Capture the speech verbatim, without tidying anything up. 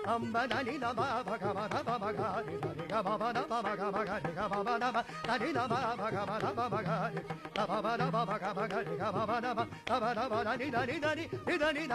అంబదని నమ భగవ నమ మగారి ధరి గమ నమ మగ మగరి గమ నమ ధని నమ భగవ నమ మగారి నమ నమ మగ మగరి గమ నమ నమ నమ ధని ధని ధని ధని